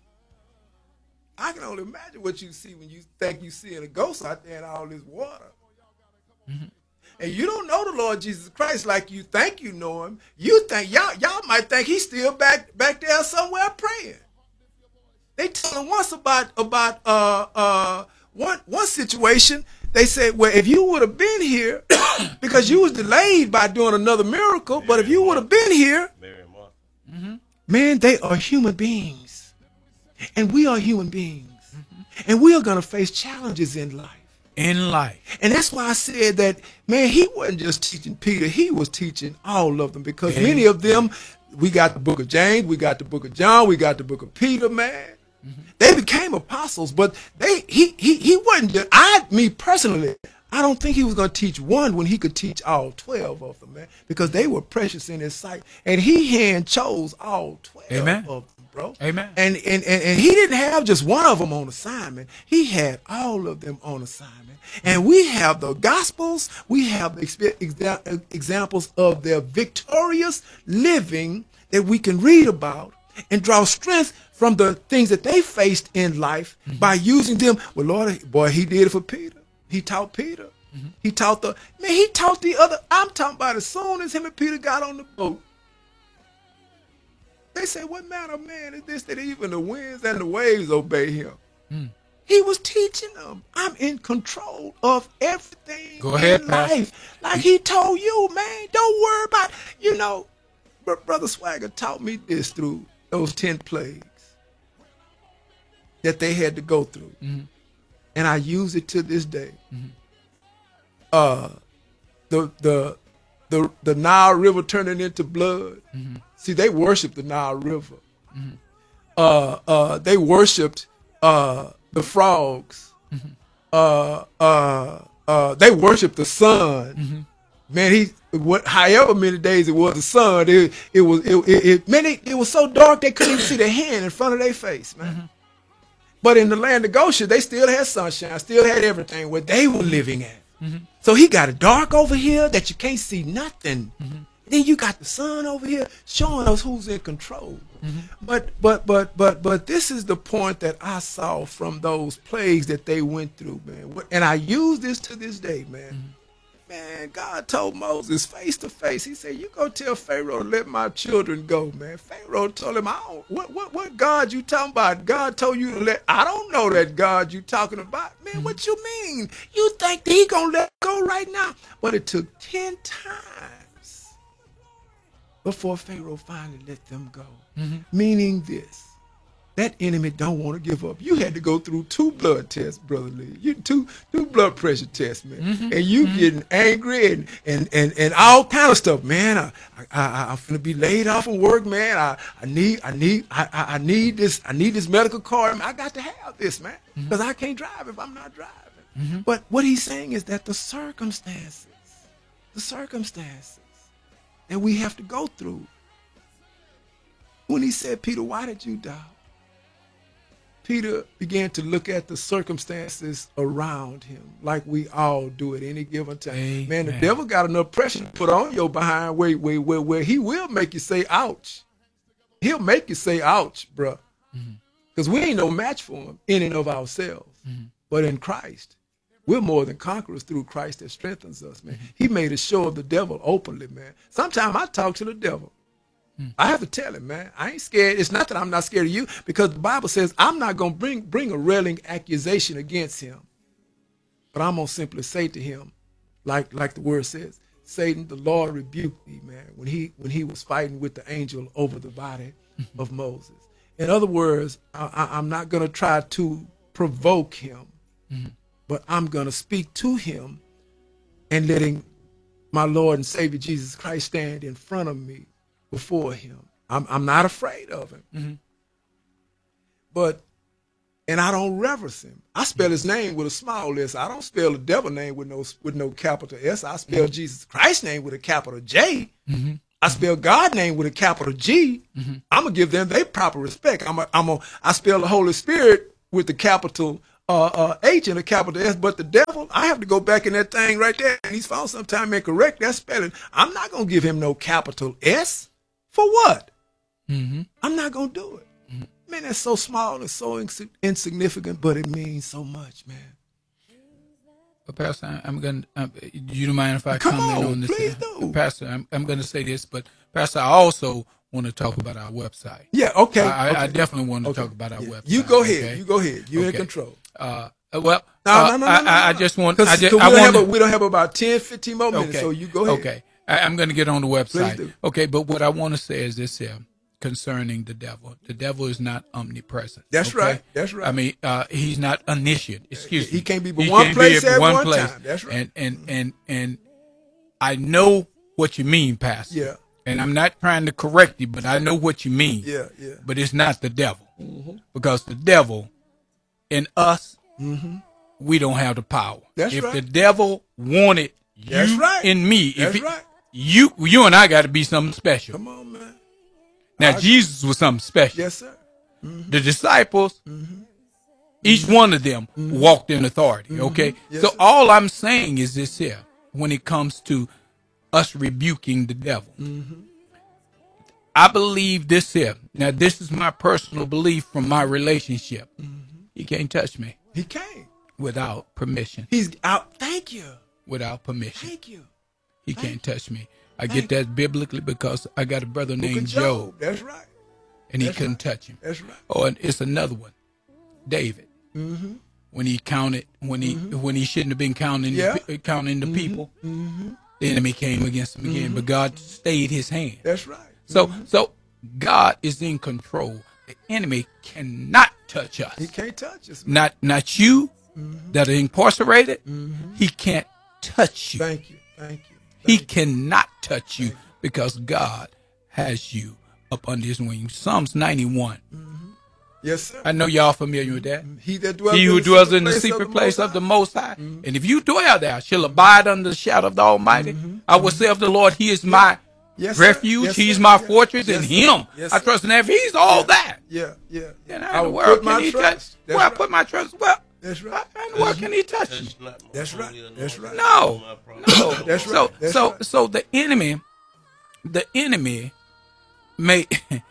Speaker 1: I can only imagine what you see when you think you seeing a ghost out there in all this water. And you don't know the Lord Jesus Christ like you think you know him. You think y'all might think he's still back there somewhere praying. They told him once about one situation. They said, well, if you would have been here, because you was delayed by doing another miracle, but if you would have been here, man, they are human beings. And we are human beings. And we are going to face challenges in life. And that's why I said that, man, he wasn't just teaching Peter. He was teaching all of them, because many of them, we got the book of James, we got the book of John, we got the book of Peter, man. They became apostles, but he wasn't just, me personally, I don't think he was going to teach one when he could teach all 12 of them, man, because they were precious in his sight. And he hand chose all 12 of them, bro.
Speaker 2: Amen.
Speaker 1: And he didn't have just one of them on assignment. He had all of them on assignment. And we have the Gospels. We have examples of their victorious living that we can read about and draw strength from the things that they faced in life by using them. Well, Lord, boy, he did it for Peter. He taught Peter. He taught the other. I'm talking about as soon as him and Peter got on the boat, they said, what manner of man is this that even the winds and the waves obey him? He was teaching them, I'm in control of everything in life. Like he told you, man, don't worry about, Brother Swagger taught me this through those 10 plagues that they had to go through. And I use it to this day. The Nile River turning into blood. See, they worshiped the Nile River. They worshiped the frogs. They worshiped the sun. Man, however many days it was the sun, it was so dark they couldn't even see the hand in front of their face, man. But in the land of Goshen, they still had sunshine, still had everything where they were living at. So he got it dark over here that you can't see nothing. Then you got the sun over here showing us who's in control. But this is the point that I saw from those plagues that they went through, man. And I use this to this day, man. Man, God told Moses face to face. He said, you go tell Pharaoh to let my children go, man. Pharaoh told him, what God you talking about? God told you to let, I don't know that God you talking about. Man, what you mean? You think that he gonna let go right now? But it took 10 times before Pharaoh finally let them go. Meaning this, that enemy don't want to give up. You had to go through 2 blood tests, Brother Lee. You two blood pressure tests, man. And you getting angry and all kind of stuff, man. I'm finna be laid off from work, man. I need this medical card. I got to have this, man, because I can't drive if I'm not driving. But what he's saying is that the circumstances that we have to go through. When he said, Peter, why did you doubt? Peter began to look at the circumstances around him like we all do at any given time. Amen. Man, the devil got enough pressure to put on your behind where he will make you say, ouch. He'll make you say, ouch, bruh. Because we ain't no match for him in and of ourselves. But in Christ, we're more than conquerors through Christ that strengthens us, man. He made a show of the devil openly, man. Sometimes I talk to the devil. I have to tell him, man, I ain't scared. It's not that I'm not scared of you, because the Bible says I'm not going to bring a railing accusation against him. But I'm going to simply say to him, like the word says, Satan, the Lord rebuked thee, man, when he was fighting with the angel over the body of Moses. In other words, I'm not going to try to provoke him, but I'm going to speak to him and letting my Lord and Savior Jesus Christ stand in front of me before him. I'm not afraid of him. And I don't reverence him. I spell his name with a small s. I don't spell the devil name with no capital S. I spell Jesus Christ's name with a capital J. I spell God's name with a capital G. I'm gonna give them their proper respect. I spell the Holy Spirit with the capital H and a capital S, but the devil, I have to go back in that thing right there, and he's found sometime incorrect that spelling. I'm not going to give him no capital S. For what? I'm not going to do it. Man, that's so small and so insignificant, but it means so much, man.
Speaker 2: But Pastor, I'm going to, you don't mind if I comment on this?
Speaker 1: Please do.
Speaker 2: Pastor, I'm going to say this, but Pastor, I also want to talk about our website.
Speaker 1: Yeah, okay.
Speaker 2: I definitely want to talk about our website.
Speaker 1: You go ahead.
Speaker 2: Okay?
Speaker 1: You go ahead. You're in control.
Speaker 2: No.
Speaker 1: I
Speaker 2: just want,
Speaker 1: we don't have about 10, 15 more minutes, so you go ahead.
Speaker 2: Okay. I'm going to get on the website.
Speaker 1: Please do.
Speaker 2: Okay, but what I want to say is this here concerning the devil. The devil is not omnipresent.
Speaker 1: That's
Speaker 2: okay?
Speaker 1: right. That's right.
Speaker 2: I mean, he's not omniscient. Excuse me.
Speaker 1: He can't be but one place at one time. That's right.
Speaker 2: And I know what you mean, Pastor.
Speaker 1: Yeah.
Speaker 2: And I'm not trying to correct you, but I know what you mean.
Speaker 1: Yeah.
Speaker 2: But it's not the devil. Because the devil in us, we don't have the power.
Speaker 1: That's
Speaker 2: if
Speaker 1: right.
Speaker 2: the devil wanted you in me,
Speaker 1: That's right.
Speaker 2: You and I got to be something special.
Speaker 1: Come on, man.
Speaker 2: Now, Jesus was something special.
Speaker 1: Yes, sir.
Speaker 2: The disciples, each one of them walked in authority, okay?
Speaker 1: Yes,
Speaker 2: so
Speaker 1: sir.
Speaker 2: all I'm saying is this here, when it comes to us rebuking the devil. I believe this here. Now, this is my personal belief from my relationship. He can't touch me.
Speaker 1: He can't.
Speaker 2: Without permission.
Speaker 1: He's out. Thank you.
Speaker 2: Without permission.
Speaker 1: Thank you.
Speaker 2: He can't touch me. I get that biblically because I got a brother named Job.
Speaker 1: That's right.
Speaker 2: And he couldn't touch him.
Speaker 1: That's right.
Speaker 2: Oh, and it's another one. David. When he counted, when he shouldn't have been counting the people, the enemy came against him again. But God stayed his hand.
Speaker 1: That's right.
Speaker 2: So God is in control. The enemy cannot touch us.
Speaker 1: He can't touch us. Man.
Speaker 2: Not you that are incarcerated. He can't touch you.
Speaker 1: Thank you.
Speaker 2: He cannot touch you because God has you up under his wings. Psalms 91.
Speaker 1: Yes, sir.
Speaker 2: I know y'all familiar with that.
Speaker 1: He
Speaker 2: who dwells in the secret place of the Most High. And if you dwell there, shall abide under the shadow of the Almighty. I will say of the Lord, he is my refuge.
Speaker 1: Yes,
Speaker 2: he's
Speaker 1: sir.
Speaker 2: my fortress.
Speaker 1: Yes,
Speaker 2: and
Speaker 1: sir.
Speaker 2: him
Speaker 1: Yes,
Speaker 2: I trust in that. He's all that.
Speaker 1: Yeah.
Speaker 2: Then how in the world can he touch? Where I put my trust? Well,
Speaker 1: that's right.
Speaker 2: How in the world can he touch me?
Speaker 1: That's right. That's right.
Speaker 2: No.
Speaker 1: That's right.
Speaker 2: So the enemy may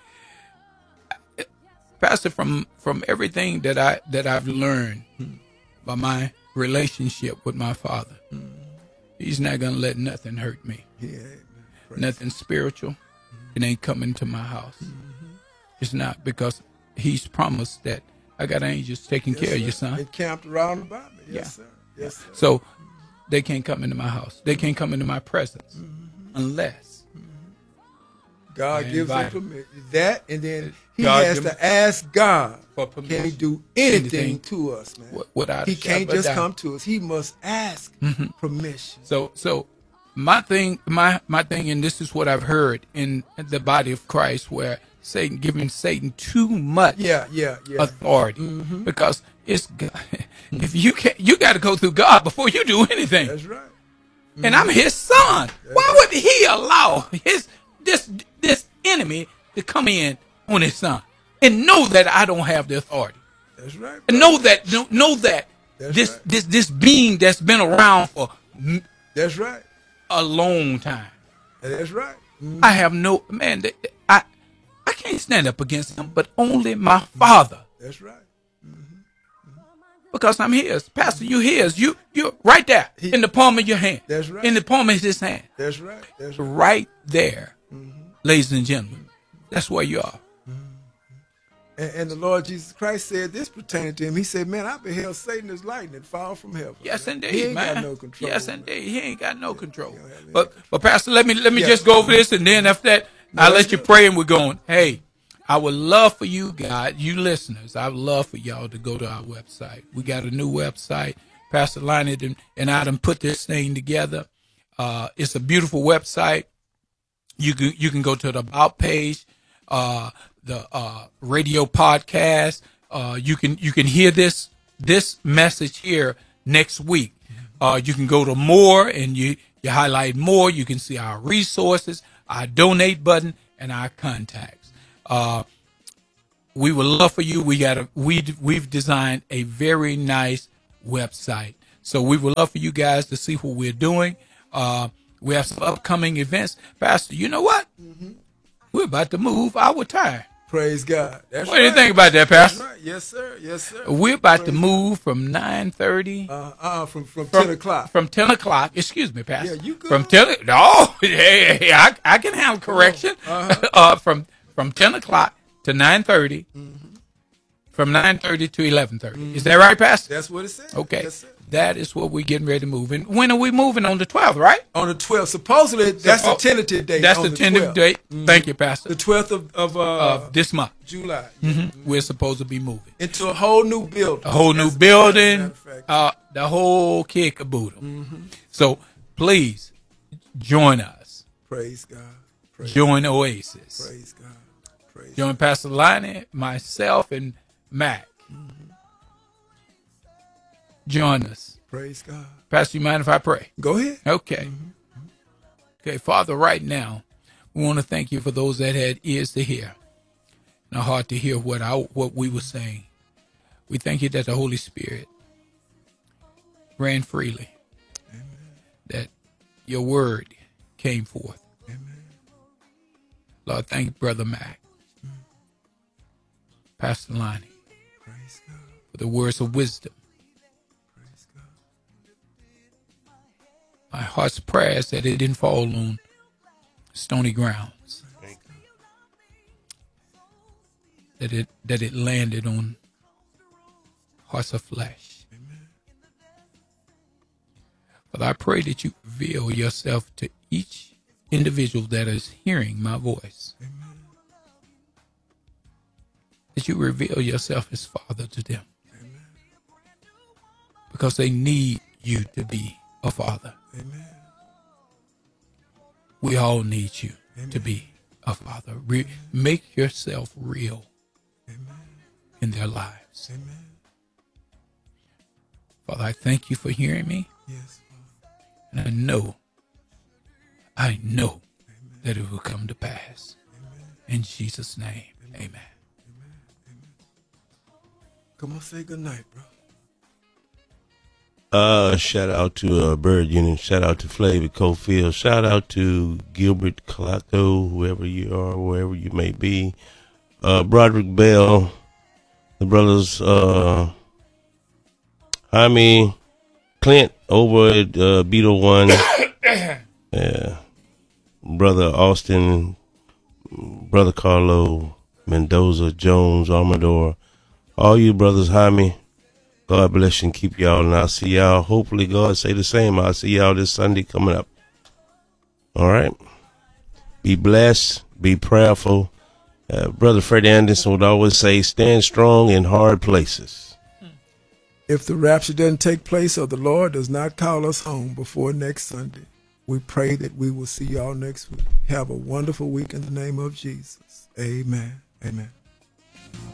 Speaker 2: Pastor, from everything that I've learned by my relationship with my Father, he's not gonna let nothing hurt me. Nothing spiritual. It ain't coming to my house. It's not, because he's promised that I got angels taking care of you, son.
Speaker 1: They camped around about me. Yes, sir. Yes, sir.
Speaker 2: So they can't come into my house. They can't come into my presence unless
Speaker 1: God gives them permission. That, and then he has to ask God for permission. Can he do anything to us, man? He can't just come to us. He must ask permission.
Speaker 2: So my thing, and this is what I've heard in the body of Christ, where Satan giving Satan too much authority, because it's if you got to go through God before you do anything.
Speaker 1: That's right.
Speaker 2: And I'm his son. Why would he allow this enemy to come in on his son and know that I don't have the authority?
Speaker 1: That's right.
Speaker 2: And know that this being that's been around for a long time.
Speaker 1: That's right.
Speaker 2: I have no man. I can't stand up against him, but only my Father.
Speaker 1: That's right.
Speaker 2: Because I'm his. Pastor, you his. You're right there in the palm of your hand.
Speaker 1: That's right.
Speaker 2: In the palm of his hand.
Speaker 1: That's right. That's right.
Speaker 2: Right there, ladies and gentlemen. That's where you are.
Speaker 1: And the Lord Jesus Christ said this pertaining to him. He said, man, I beheld Satan as lightning fall from heaven.
Speaker 2: Yes, indeed,
Speaker 1: he ain't
Speaker 2: man.
Speaker 1: got no control.
Speaker 2: Yes, indeed. He ain't got no control. But Pastor, let me just go over this, and then after that, I'll let you pray, and we're going. Hey, I would love for you guys, you listeners, I would love for y'all to go to our website. We got a new website. Pastor Lynette and I done put this thing together. It's a beautiful website. You can go to the About page, the radio podcast. You can hear this message here next week. You can go to more, and you highlight more. You can see our resources, our donate button, and our contacts. we would love for you. We've designed a very nice website. So we would love for you guys to see what we're doing. We have some upcoming events. Pastor, you know what? We're about to move our time.
Speaker 1: Praise God. That's
Speaker 2: what do you think about that, Pastor?
Speaker 1: That's right. Yes, sir. Yes, sir.
Speaker 2: We're about to move from 9:30.
Speaker 1: From 10 o'clock.
Speaker 2: From 10 o'clock. Excuse me, Pastor.
Speaker 1: Yeah, you good.
Speaker 2: From 10. No, hey, I can handle correction. From 10 o'clock to 9:30. From 9:30 to 11:30. Is that right, Pastor?
Speaker 1: That's what it says.
Speaker 2: Okay.
Speaker 1: Yes, sir.
Speaker 2: That is what we're getting ready to move. And when are we moving? On the 12th, right?
Speaker 1: On the 12th. Supposedly, that's the tentative date.
Speaker 2: That's the tentative date. Thank you, Pastor.
Speaker 1: The 12th
Speaker 2: of this month.
Speaker 1: July.
Speaker 2: We're supposed to be moving.
Speaker 1: Into a whole new building.
Speaker 2: A whole new building. The whole kit caboodle. So, please, join us.
Speaker 1: Praise God.
Speaker 2: Join Oasis.
Speaker 1: Praise God.
Speaker 2: Join Pastor Lonnie, myself, and Mac. Join us.
Speaker 1: Praise God.
Speaker 2: Pastor, you mind if I pray?
Speaker 1: Go ahead.
Speaker 2: Okay. Okay, Father, right now, we want to thank you for those that had ears to hear and a heart to hear what we were saying. We thank you that the Holy Spirit ran freely. Amen. That your word came forth. Amen. Lord, thank you, Brother Mac. Pastor Lonnie.
Speaker 1: Praise God.
Speaker 2: For the words of wisdom.
Speaker 1: Praise God.
Speaker 2: My heart's prayer is that it didn't fall on stony grounds. That it landed on hearts of flesh. Amen. Father, I pray that you reveal yourself to each individual that is hearing my voice. Amen. That you reveal yourself as Father to them. Amen. Because they need you to be a Father.
Speaker 1: Amen.
Speaker 2: We all need you
Speaker 1: Amen.
Speaker 2: To be a Father. Make yourself real. Amen. In their lives.
Speaker 1: Amen.
Speaker 2: Father, I thank you for hearing me.
Speaker 1: Yes, Father.
Speaker 2: And I know
Speaker 1: Amen.
Speaker 2: that it will come to pass.
Speaker 1: Amen.
Speaker 2: In Jesus' name, amen.
Speaker 1: Come on, say good night, bro.
Speaker 3: Shout out to Bird Union. Shout out to Flavor Cofield. Shout out to Gilbert Calaco, whoever you are, wherever you may be. Broderick Bell, the brothers, Jaime, Clint over at Beetle One. Yeah. Brother Austin, Brother Carlo, Mendoza, Jones, Amador. All you brothers, Jaime, God bless you and keep y'all. And I'll see y'all. Hopefully God say the same. I'll see y'all this Sunday coming up. All right. Be blessed. Be prayerful. Brother Freddie Anderson would always say, stand strong in hard places.
Speaker 1: If the rapture doesn't take place or the Lord does not call us home before next Sunday, we pray that we will see y'all next week. Have a wonderful week in the name of Jesus. Amen. Amen.